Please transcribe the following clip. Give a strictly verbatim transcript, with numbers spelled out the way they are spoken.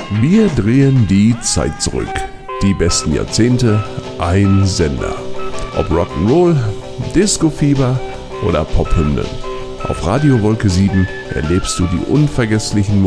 Wir drehen die Zeit zurück. Die besten Jahrzehnte, ein Sender. Ob Rock'n'Roll, Disco-Fieber oder Pop-Hymnen. Auf Radio Wolke sieben erlebst du die unvergesslichen